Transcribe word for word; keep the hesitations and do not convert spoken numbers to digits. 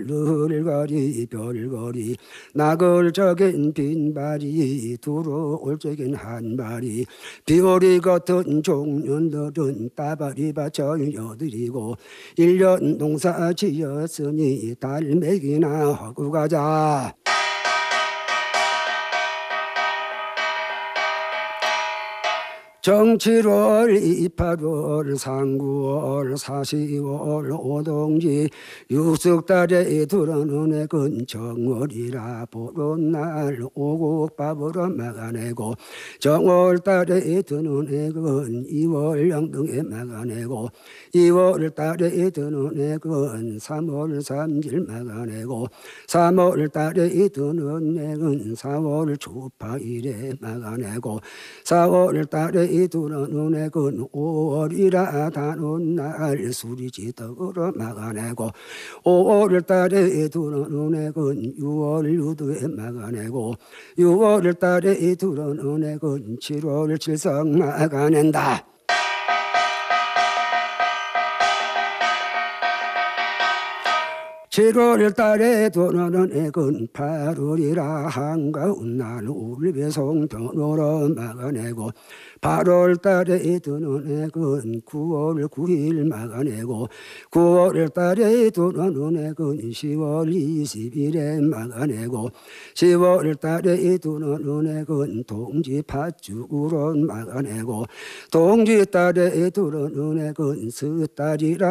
늘거리 별거리 낙을 적인 빈발이 들어올 적인 한발이 비오리 같은 종년들은 따발이 받쳐 여드리고 일 년 농사 지었으니 달매기나 하고 가자. 정칠월, 이팔월, 상구월, 사시월, 오동지 육석달에 들어오는 근정월이라 보름날 오곡밥으로 막아내고 정월달에 드는 액은 이월 영등에 막아내고 이월달에 드는 액은 삼월 삼일 막아내고 삼월달에 드는 액은 사월 초파일에 막아내고 사월달에 이 두는 액은 오월이라 다는 날 수리지덕으로 막아내고 오월달에 두는 액은 유월 유두에 막아내고 유월달에 두는 액은 칠월 칠성 막아낸다. 칠월 달에 도는 액은 팔월이라 한가운 날 울배송 변호로 막아내고 팔월 달에 드는 액은 구월 구일 막아내고 구월 달에 드는 액은 시월 이십일에 막아내고 시월 달에 드는 액은 동지 팥죽으로 막아내고 동지 달에 드는 액은 스달이라